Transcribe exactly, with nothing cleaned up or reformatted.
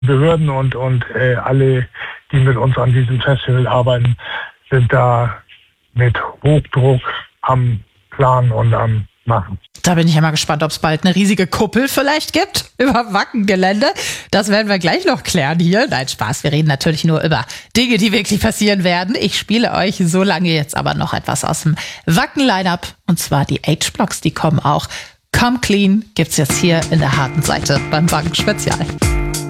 Behörden und, und äh, alle, die mit uns an diesem Festival arbeiten, sind da mit Hochdruck am Plan und am Machen. Da bin ich ja mal gespannt, ob es bald eine riesige Kuppel vielleicht gibt über Wacken-Gelände. Das werden wir gleich noch klären hier. Nein, Spaß, wir reden natürlich nur über Dinge, die wirklich passieren werden. Ich spiele euch so lange jetzt aber noch etwas aus dem Wacken-Line-Up. Und zwar die H-Blocks, die kommen auch. Come Clean gibt's jetzt hier in der harten Seite beim Wacken-Spezial.